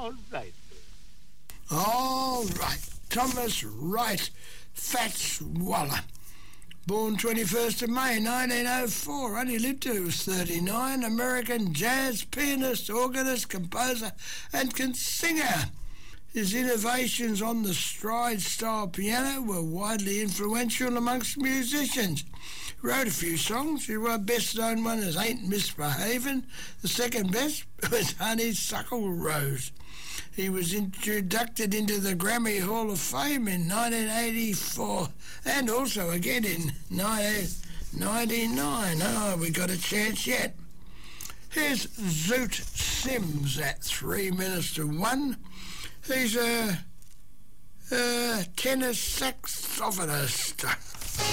All right. All right. Thomas Wright Fatswaller. Born 21st of May 1904, only lived till he was 39, American jazz pianist, organist, composer and singer. His innovations on the stride-style piano were widely influential amongst musicians. He wrote a few songs. He wrote best-known one as Ain't Misbehavin'. The second best was Honeysuckle Rose. He was inducted into the Grammy Hall of Fame in 1984 and also again in 1999. Oh, we got a chance yet. Here's Zoot Sims at 3 minutes to 1. He's a tenor saxophonist.